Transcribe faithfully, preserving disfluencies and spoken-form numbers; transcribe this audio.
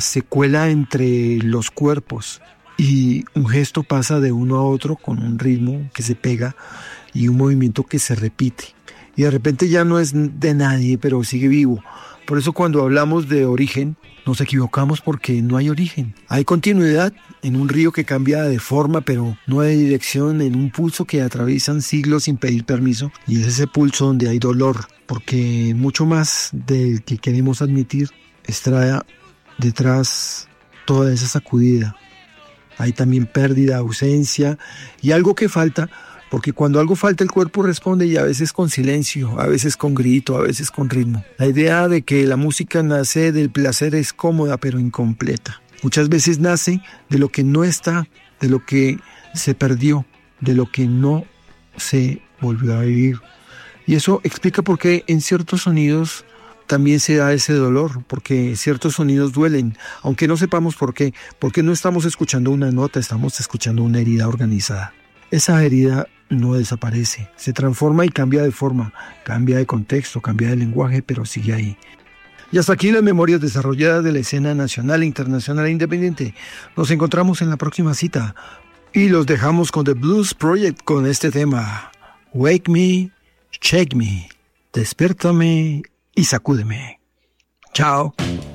se cuela entre los cuerpos y un gesto pasa de uno a otro con un ritmo que se pega y un movimiento que se repite. Y de repente ya no es de nadie, pero sigue vivo. Por eso cuando hablamos de origen, nos equivocamos porque no hay origen. Hay continuidad en un río que cambia de forma, pero no hay dirección, en un pulso que atraviesan siglos sin pedir permiso. Y es ese pulso donde hay dolor, porque mucho más del que queremos admitir está detrás toda esa sacudida. Hay también pérdida, ausencia y algo que falta, porque cuando algo falta el cuerpo responde, y a veces con silencio, a veces con grito, a veces con ritmo. La idea de que la música nace del placer es cómoda pero incompleta. Muchas veces nace de lo que no está, de lo que se perdió, de lo que no se volvió a vivir. Y eso explica por qué en ciertos sonidos también se da ese dolor, porque ciertos sonidos duelen, aunque no sepamos por qué, porque no estamos escuchando una nota, estamos escuchando una herida organizada. Esa herida no desaparece, se transforma y cambia de forma, cambia de contexto, cambia de lenguaje, pero sigue ahí. Y hasta aquí las memorias desarrolladas de la escena nacional, internacional e independiente. Nos encontramos en la próxima cita y los dejamos con The Blues Project con este tema: Wake Me, Shake Me, despiértame y sacúdeme. Chao.